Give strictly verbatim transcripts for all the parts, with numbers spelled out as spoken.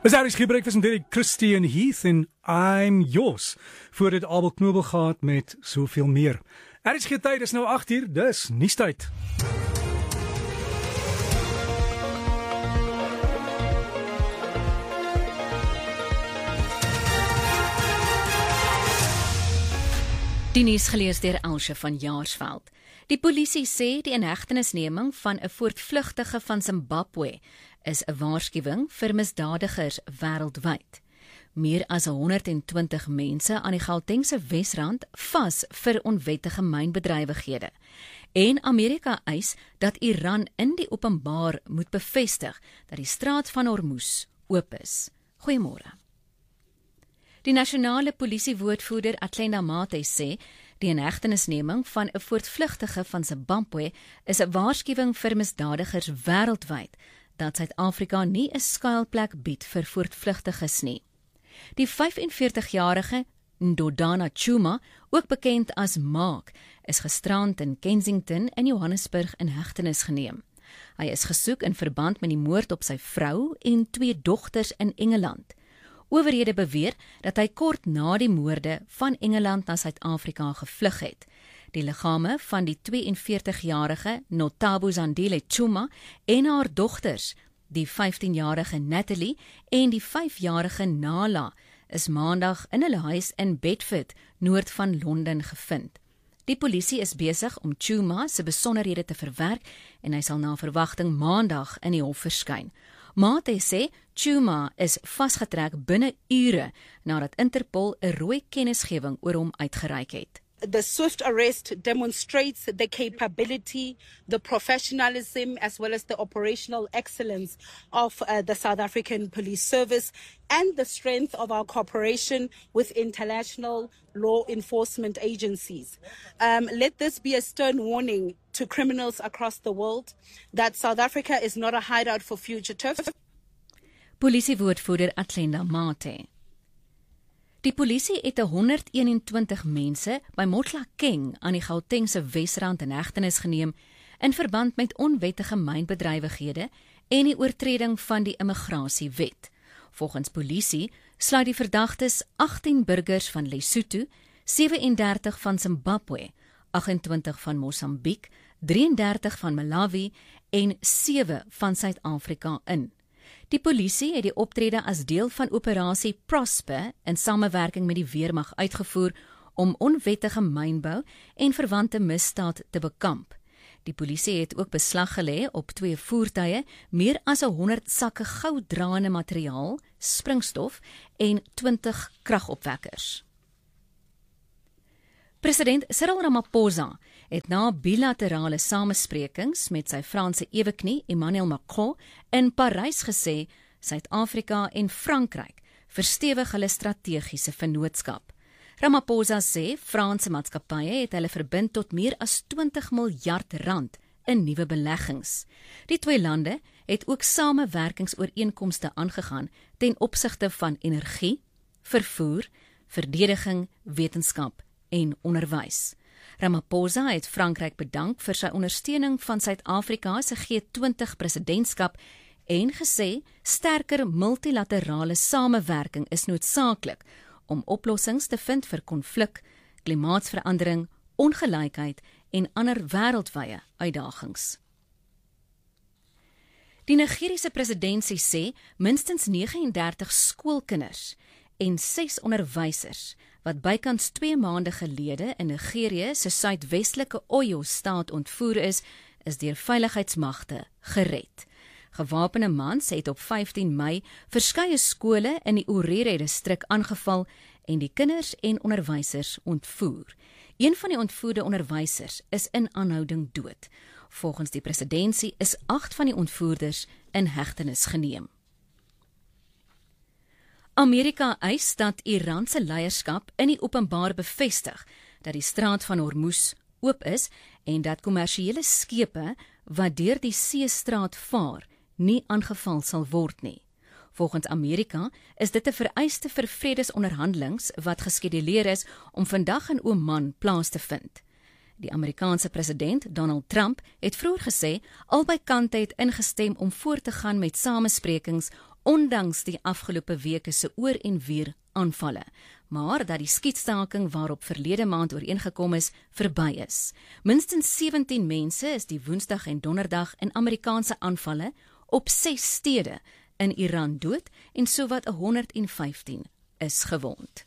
Is daar is gebreakfast met Derek Christian Heath en I'm Yours. Voor dit Abel Knobel gaat met soveel meer. Er is geen tyd, is nou agt uur, dis nuustyd. Die nuus gelees deur Elsje van Jaarsveld. Die polisie sê die inhegtenisneming van 'n voortvlugtige van Zimbabwe is 'n waarskuwing vir misdadigers wêreldwyd. Meer as honderd en twintig mense aan die Gautengse Wesrand vas vir onwettige mynbedrywighede. En Amerika eis dat Iran in die openbaar moet bevestig dat die straat van Hormuz oop is. Goeiemôre. Die nasionale polisiewoordvoerder Athlenda Mathe sê die inhegtenisneming van 'n voortvlugtige van Zimbabwe is 'n waarskuwing vir misdadigers wêreldwyd dat Suid-Afrika nie 'n skuilplek bied vir voortvlugtiges nie. Die vyf-en-veertig-jarige Ndodana Chuma, ook bekend as Mark, is gisterand in Kensington in Johannesburg in hegtenis geneem. Hy is gesoek in verband met die moord op sy vrou en twee dogters in Engeland. Owerhede beweer dat hy kort na die moorde van Engeland na Suid-Afrika gevlug het. Die liggame van die twee-en-veertig-jarige Notabo Zandile Chuma en haar dogters, die vyftien-jarige Natalie en die vyf-jarige Nala, is maandag in hulle huis in Bedford, noord van Londen gevind. Die polisie is besig om Chuma se besonderhede te verwerk en hy sal na verwagting maandag in die hof verskyn. Mathe sê Chuma is vasgetrek binne ure nadat Interpol 'n rooi kennisgewing oor hom uitgereik het. The swift arrest demonstrates the capability, the professionalism, as well as the operational excellence of uh, the South African Police Service and the strength of our cooperation with international law enforcement agencies. Um, let this be a stern warning to criminals across the world that South Africa is not a hideout for fugitives. Polisiewoordvoerder Athlenda Mathe. Die polisie het honderd eenentwintig mense by Motlakeng aan die Gautengse Wesrand in hegtenis geneem in verband met onwettige mynbedrywighede en die oortreding van die immigrasiewet. Volgens polisie sluit die verdagtes agtien burgers van Lesotho, sewe-en-dertig van Zimbabwe, agt-en-twintig van Mosambiek, drie-en-dertig van Malawi en sewe van Suid-Afrika in. Die polisie het die optrede as deel van operasie Prosper in samewerking met die weermag uitgevoer om onwettige mynbou en verwante misdaad te bekamp. Die polisie het ook beslag gelê op twee voertuie, meer as honderd sakke gouddraende materiaal, springstof en twintig kragopwekkers. President Cyril Ramaphosa het na bilaterale samesprekings met sy Franse eweknie Emmanuel Macron in Parys gesê Suid-Afrika en Frankryk verstewig hulle strategiese vennootskap. Ramaphosa sê Franse maatskappye het hulle verbind tot meer as twintig miljard rand in nuwe beleggings. Die twee lande het ook samewerkingsooreenkomste aangegaan ten opsigte van energie, vervoer, verdediging, wetenskap en onderwys. Ramaphosa het Frankryk bedank vir sy ondersteuning van Suid-Afrika se G twintig presidentskap en gesê sterker multilaterale samewerking is noodsaaklik om oplossings te vind vir konflik, klimaatsverandering, ongelykheid en ander wêreldwye uitdagings. Die Nigeriese presidentsie sê minstens negenendertig skoolkinders en ses onderwysers wat bykans twee maande gelede in Nigerië se suidwestelike Oyo staat ontvoer is, is deur veiligheidsmagte gered. Gewapende mans het op vyftien Mei verskeie skole in die Orere distrik aangeval en die kinders en onderwysers ontvoer. Een van die ontvoerde onderwysers is in aanhouding dood. Volgens die presidentsie is agt van die ontvoerders in hegtenis geneem. Amerika eis dat Iran se leierskap in die openbaar bevestig dat die straat van Hormuz oop is en dat kommersiële skepe wat deur die seestraat vaar nie aangeval sal word nie. Volgens Amerika is dit 'n vereiste vir vredesonderhandelings wat geskeduleer is om vandag in Oman plaas te vind. Die Amerikaanse president Donald Trump het vroeër gesê albei kante het ingestem om voort te gaan met samesprekings ondanks die afgelope weke se oor en weer aanvalle, maar dat die skietstaking waarop verlede maand ooreengekom is, verby is. Minstens sewentien mense is die Woensdag en Donderdag in Amerikaanse aanvalle op ses stede in Iran dood en sowat honderd en vyftien is gewond.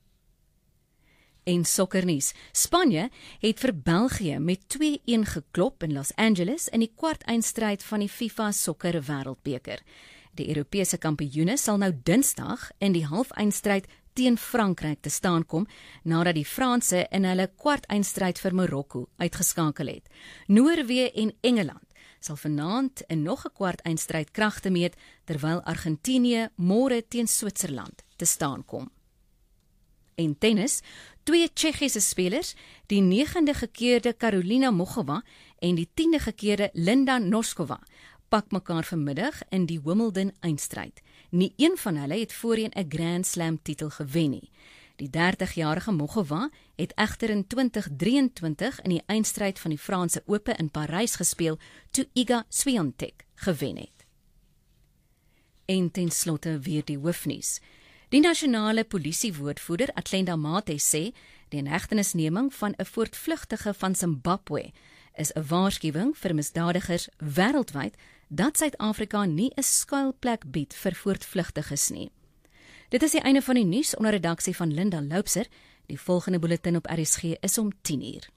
En sokkernuus. Spanje het vir België met twee-een geklop in Los Angeles in die kwartfinale van die FIFA Sokker Wêreldbeker. Die Europese kampioene sal nou Dinsdag in die halfeindstryd teen Frankryk te staan kom, nadat die Franse in hulle kwartfinale vir Marokko uitgeskakel het. Noorwe en Engeland sal vanaand in nog 'n kwartfinale kragte meet, terwyl Argentinië môre teen Switserland te staan kom. En tennis, twee Tsjechiese spelers, die negende gekeerde Karolina Muchova en die tiende gekeerde Linda Noskova, pak mekaar vanmiddag in die Wimbledon eindstryd. Nie een van hulle het voorheen 'n Grand Slam titel gewen nie. Die dertigjarige Muchova het egter in twintig drieëntwintig in die eindstryd van die Franse Ope in Parys gespeel, toe Iga Swiatek gewen het. En ten slotte weer die hoofnuus. Die nasionale polisiewoordvoerder Athlenda Mathe sê die inhegtenisneming van 'n voortvlugtige van Zimbabwe is 'n waarskuwing vir misdadigers wêreldwyd dat Suid-Afrika nie 'n skuilplek bied vir voortvlugtiges nie. Dit is die einde van die nuus onder redaksie van Linda Loupser. Die volgende bulletin op R S G is om tien uur.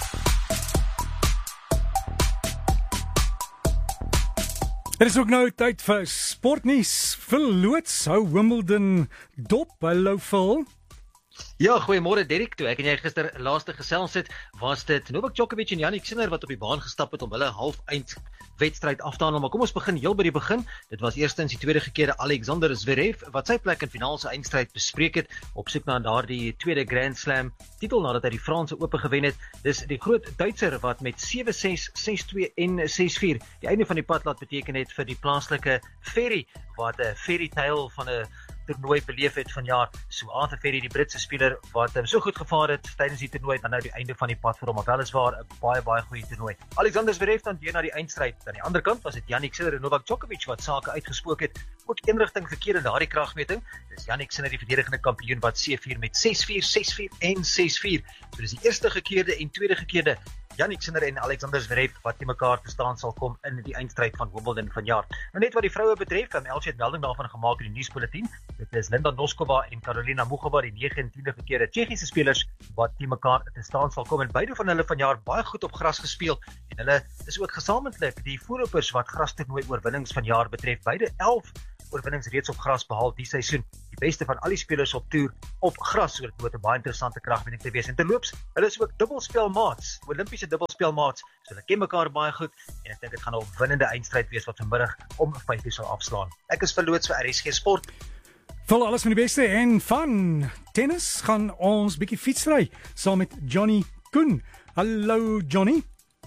Dit is ook nou tyd vir sportnuus. Phil Loots hou Wimbledon dop. Hallo Phil. Ja, goeiemôre Derek. Toe ek en jy gister laaste gesels het, was dit Novak Djokovic en Jannik Sinner wat op die baan gestap het om hulle half-eind wedstryd af te handel. Maar kom ons begin heel by die begin. Dit was eerstens die tweede gekeerde Alexander Zverev wat sy plek in finaalse eindstryd bespreek het op soek na daardie tweede Grand Slam titel nadat hy die Franse Ope gewen het. Dis die groot Duitser wat met sewe ses, ses twee en ses vier die einde van die pad laat beteken het vir die plaaslike Ferry wat 'n fairy tale van 'n toernooi beleef het vanjaar. So Arthur Ferry, die Britse speler wat um, so goed gevaar het tydens die toernooi, dan nou die einde van die pad vir hom, maar weliswaar 'n baie baie goeie toernooi. Alexander Zverev dan deur na die eindstryd. Aan die ander kant was dit Jannik Sinner en Novak Djokovic wat sake uitgespook het. Ook een rigting verkeer in daardie kragmeting. Dis Jannik Sinner, die verdedigende kampioen wat C vier met ses vier, ses vier en ses vier. So dis die eerste gekeerde en tweede gekeerde Jannik Sinner en Alexander Zverev wat teen mekaar te staan sal kom in die eindstryd van Wimbledon vanjaar. Nou net wat die vroue betref, um, Elsie het melding daarvan gemaak in die nuusbulletin. Dit is Linda Noskova en Karolina Muchova, die nege en tiende gekeerde Tsjechiese spelers wat teen mekaar te staan sal kom, en beide van hulle vanjaar baie goed op gras gespeel, en hulle is ook gesamentlik die voorlopers wat grastoernooi oorwinnings vanjaar betref. Beide elf oorwinnings reeds op gras behaal die seisoen. Die beste van al die spelers op toer op gras, so dit moet 'n baie interessante kragmeting te wees. En terloops, hulle is ook dubbelspelmaats, Olimpiese dubbelspelmaats, so hulle ken mekaar baie goed, en ek dink dit gaan 'n opwindende eindstryd wees wat vanmiddag om vyf uur sal afslaan. Ek is verloots vir R S G Sport. Vol alles van die beste en van tennis gaan ons bietjie fietsry saam met Johnny Koen. Hallo Johnny.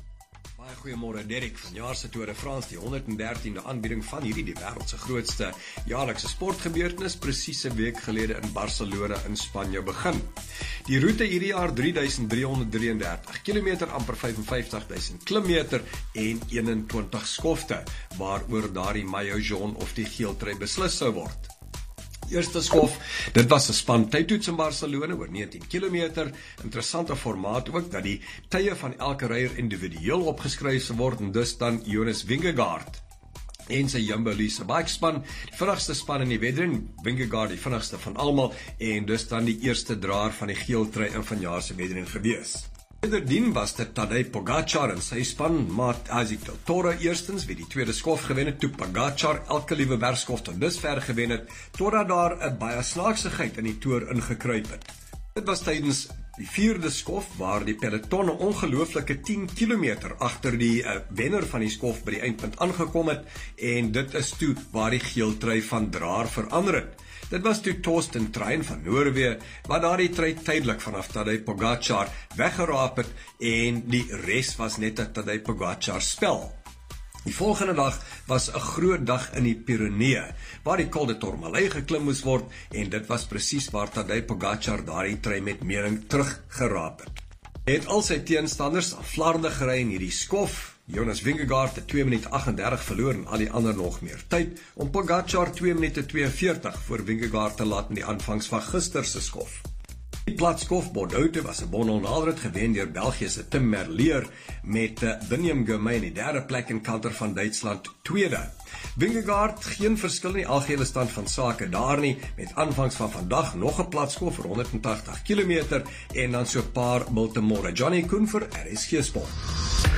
Goeiemôre Derek, vanjaar se Tour de France, die honderd en dertiende aanbieding van hierdie die wêreld se grootste jaarlikse sportgebeurtenis, presies 'n week gelede in Barcelona in Spanje begin. Die roete hierdie jaar drie duisend drie honderd drie en dertig kilometer, amper vyf en vyftig duisend klimmeter en eenentwintig skofte, waaroor daardie maillot jaune of die geeltrui beslis sou word. Eerste skof, dit was 'n span tydtoets in Barcelona oor negentien kilometer. Interessante formaat ook, dat die tye van elke ryer individueel opgeskryf word, en dus dan Jonas Vingegaard en sy Jumbo-Visma bikespan, die vinnigste span in die wedren, Vingegaard die vinnigste van almal, en dus dan die eerste draer van die geeltrui in vanjaar se wedren gewees. Verdien was dit Tadej Pogačar en sy span, maat Isaac Del Toro eerstens, wie die tweede skof gewen het, toe Pogačar elke liewe bergskof tot dusver gewen het, totdat daar 'n baie snaaksigheid in die toer ingekruip het. Dit was tydens die vierde skof, waar die peloton 'n ongelooflike tien kilometer agter die uh, wenner van die skof by die eindpunt aangekom het, en dit is toe waar die geeltrui van draer verander het. Dit was toe Torsten Trein van Noorwe, wat daardie trui tydelik vanaf Tadej Pogačar weggeraap het, en die res was net 'n Tadej Pogačar spel. Die volgende dag was 'n groot dag in die Pyreneë, waar die Col de Tourmalet geklim moes word, en dit was presies waar Tadej Pogačar daardie trui met mening teruggeraap het. Hy het al sy teenstanders aan flarde gery in hierdie skof, Jonas Vingegaard het twee minute agt en dertig verloor en al die ander nog meer tyd, om Pogačar twee minute twee en veertig voor Vingegaard te laat met die aanvangs van gister se skof. Die platskof Bordeaux was 'n bononaalrit gewen deur België se Tim Merlier met uh, William Gourmet in die derde plek en Kanter van Duitsland tweede. Vingegaard geen verskil in die algehele stand van sake daar nie, met aanvangs van vandag nog 'n platskof vir honderd en tagtig kilometer en dan so 'n paar Biltmore. Johnny Koen vir R S G Sport.